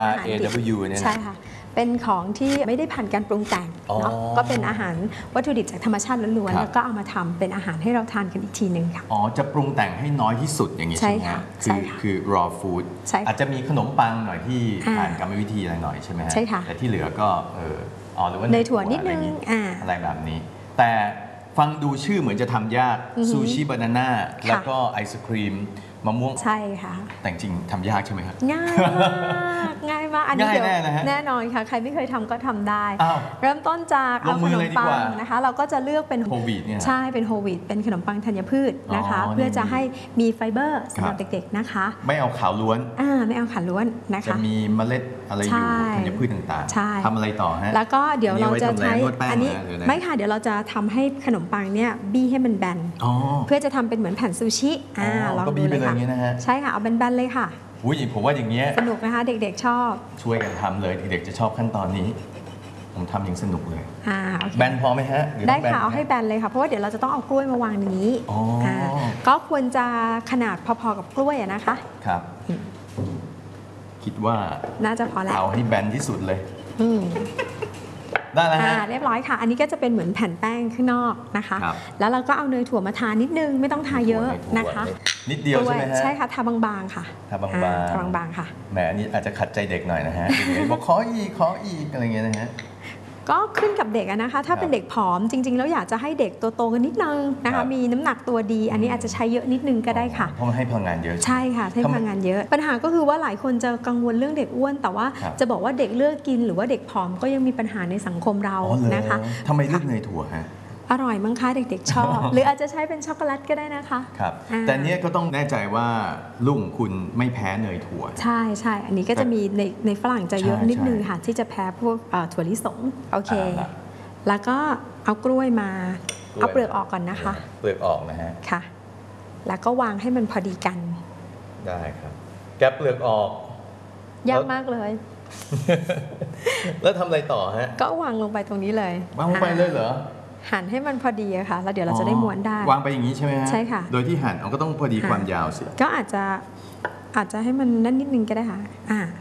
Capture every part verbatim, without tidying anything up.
อาร์ เอ ดับเบิลยู เนี่ยนะใช่ค่ะเป็นของที่ไม่ได้ผ่านการปรุงแต่งเนาะก็เป็นอาหารวัตถุดิบจากธรรมชาติล้วนๆแล้วก็เอามาทำเป็นอาหารให้เราทานกันอีกทีหนึ่งค่ะอ๋อจะปรุงแต่งให้น้อยที่สุดอย่างนี้ใช่ไหมคือคือ raw food อาจจะมีขนมปังหน่อยที่ผ่านกรรมวิธีอะไรหน่อยใช่ไหมฮะแต่ที่เหลือก็เอออ๋อหรือว่าเนยถั่วนิดนึงอะไรแบบนี้แต่ฟังดูชื่อเหมือนจะทำยากซูชิบานาน่าแล้วก็ไอศครีมมะม่วงใช่ค่ะแต่จริงทำยากใช่ไหมครับง่ายมากง่ายมากอันนี้เดี๋ยวแน่นอนค่ะใครไม่เคยทำก็ทำได้เริ่มต้นจากเอาขนมปังนะคะเราก็จะเลือกเป็นโฮลวีตเนี่ยใช่เป็นโฮลวีตเป็นขนมปังธัญพืชนะคะเพื่อจะให้มีไฟเบอร์สำหรับเด็กๆนะคะไม่เอาขาวล้วนอ่าไม่เอาขาวล้วนนะคะจะมีเมล็ดอะไรอยู่ธัญพืชต่างๆทำอะไรต่อฮะแล้วก็เดี๋ยวเราจะใช้อันนี้ไม่ค่ะเดี๋ยวเราจะทำให้ขนมปังเนี่ยบี้ให้มันแบนเพื่อจะทำเป็นเหมือนแผ่นซูชิอ่าลองดูเลยค่ะใช่ค่ะเอาแบนๆเลยค่ะอุ้ยผมว่าอย่างเงี้ยสนุกนะคะเด็กๆชอบช่วยกันทำเลยเด็กๆจะชอบขั้นตอนนี้ผมทำอย่างสนุกเลยอ่าแบนพอไหมฮะได้ค่ะเอาให้แบนเลยค่ะเพราะว่าเดี๋ยวเราจะต้องเอากล้วยมาวางนี้อ่าก็ควรจะขนาดพอๆกับกล้วยนะคะครับคิดว่าน่าจะพอแล้วเอาให้แบนที่สุดเลยอืมได้แล้วฮะเรียบร้อยค่ะอันนี้ก็จะเป็นเหมือนแผ่นแป้งข้างนอกนะคะแล้วเราก็เอาเนยถั่วมาทานิดนึงไม่ต้องทาเยอะนะคะนิดเดียวใช่ไหมฮะใช่ค่ะทาบางๆค่ะทาบางๆทาบางๆค่ะแหมอันนี้อาจจะขัดใจเด็กหน่อยนะฮะบอกขออีกขออีกอะไรเงี้ยนะฮะก็ขึ้นกับเด็กนะคะถ้าเป็นเด็กผอมจริงๆแล้วอยากจะให้เด็กโตๆกันนิดนึงนะคะมีน้ำหนักตัวดีอันนี้อาจจะใช้เยอะนิดนึงก็ได้ค่ะเพราะมันให้พลังงานเยอะใช่ค่ะให้พลังงานเยอะปัญหาก็คือว่าหลายคนจะกังวลเรื่องเด็กอ้วนแต่ว่าจะบอกว่าเด็กเลือกกินหรือว่าเด็กผอมก็ยังมีปัญหาในสังคมเรานะคะทำไมเลือกเนยถั่วฮะอร่อยมั้งคะเด็กๆชอบหรืออาจจะใช้เป็นช็อกโกแลตก็ได้นะคะครับแต่เนี้ยก็ต้องแน่ใจว่าลูกของคุณไม่แพ้เนยถั่วใช่ใช่อันนี้ก็จะมีในในฝรั่งจะเยอะนิดนึงค่ะที่จะแพ้พวกถั่วลิสงโอเคแล้วก็เอากล้วยมาเอาเปลือกออกก่อนนะคะเปลือกออกนะฮะค่ะแล้วก็วางให้มันพอดีกันได้ครับแกะเปลือกออกยากมากเลยแล้วทำอะไรต่อฮะก็วางลงไปตรงนี้เลยวางลงไปเลยเหรอหั่นให้มันพอดีอะค่ะแล้วเดี๋ยวเราจะได้ม้วนได้วางไปอย่างนี้ใช่ไหมฮะใช่ค่ะโดยที่หั่นเราก็ต้องพอดีความยาวสิก็อาจจะอาจจะให้มันนั่นนิดนึงก็ได้ค่ะอ่า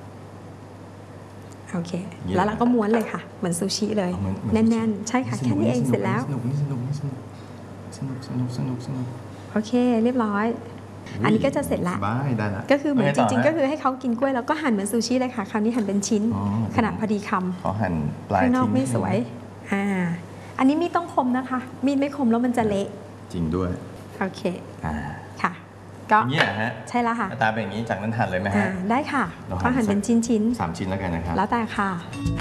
โอเคแล้วเราก็ม้วนเลยค่ะเหมือนซูชิเลยแน่นๆใช่ค่ะแค่นี้เองเสร็จแล้วสนุกสนุกสนุกสนุกสนุกสนุกสนุกโอเคเรียบร้อยอันนี้ก็จะเสร็จแล้วได้ละก็คือเหมือนจริงๆก็คือให้เขากินกล้วยแล้วก็หั่นเหมือนซูชิเลยค่ะคราวนี้หั่นเป็นชิ้นขนาดพอดีคำขอหั่นปลายข้างนอกไม่สวยอ่าอันนี้มีดต้องคมนะคะมีดไม่คมแล้วมันจะเละจริงด้วยโอเคอ่าค่ะก็อย่างนี้ฮะใช่แล้วค่ะตาเป็นอย่างนี้จากนั้นหั่นเลยไหมฮะได้ค่ะก็หั่นเป็นชิ้นๆสามชิ้นแล้วกันนะครับแล้วแต่ค่ะ